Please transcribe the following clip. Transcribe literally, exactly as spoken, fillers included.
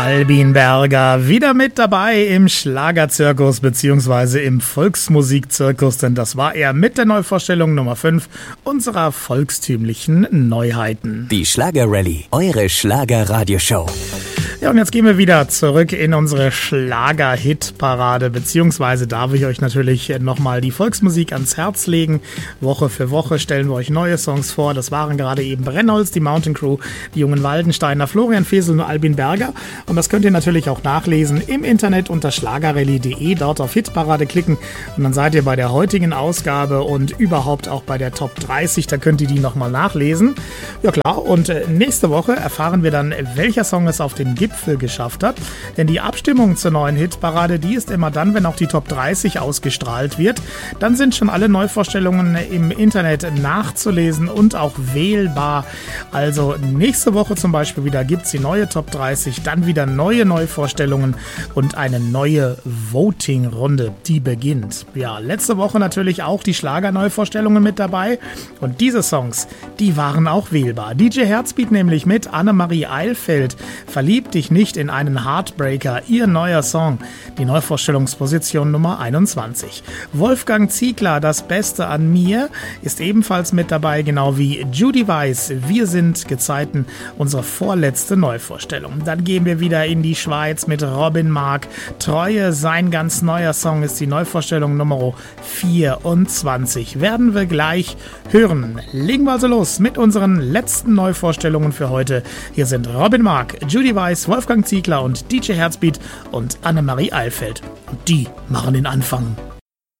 Albin Berger wieder mit dabei im Schlagerzirkus bzw. im Volksmusikzirkus, denn das war er mit der Neuvorstellung Nummer fünf unserer volkstümlichen Neuheiten. Die Schlager-Rallye, eure Schlager-Radioshow. Ja, und jetzt gehen wir wieder zurück in unsere Schlager-Hit-Parade, beziehungsweise darf ich euch natürlich nochmal die Volksmusik ans Herz legen. Woche für Woche stellen wir euch neue Songs vor. Das waren gerade eben Brennholz, die Mountain Crew, die Jungen Waldensteiner, Florian Fesel und Albin Berger. Und das könnt ihr natürlich auch nachlesen im Internet unter schlagerrallye punkt de, dort auf Hitparade klicken und dann seid ihr bei der heutigen Ausgabe und überhaupt auch bei der Top dreißig, da könnt ihr die nochmal nachlesen. Ja klar, und nächste Woche erfahren wir dann, welcher Song es auf den Gipfel geschafft hat, denn die Abstimmung zur neuen Hitparade, die ist immer dann, wenn auch die Top dreißig ausgestrahlt wird. Dann sind schon alle Neuvorstellungen im Internet nachzulesen und auch wählbar. Also nächste Woche zum Beispiel wieder gibt es die neue Top dreißig, dann wieder neue Neuvorstellungen und eine neue Voting-Runde, die beginnt. Ja, letzte Woche natürlich auch die Schlager-Neuvorstellungen mit dabei und diese Songs, die waren auch wählbar. D J Herzbeat nämlich mit Annemarie Eilfeld, Verlieb dich nicht in einen Heartbreaker, ihr neuer Song, die Neuvorstellungsposition Nummer einundzwanzig. Wolfgang Ziegler, Das Beste an mir, ist ebenfalls mit dabei, genau wie Judy Weiss, Wir sind Gezeiten, unsere vorletzte Neuvorstellung. Dann gehen wir wieder in die Schweiz mit Robin Mark, Treue, sein ganz neuer Song ist die Neuvorstellung Nummer vierundzwanzig. Werden wir gleich hören. Legen wir also los mit unseren letzten Neuvorstellungen für heute. Hier sind Robin Mark, Judy Weiss, Wolfgang Ziegler und D J Herzbeat und Annemarie Eilfeld. Und die machen den Anfang.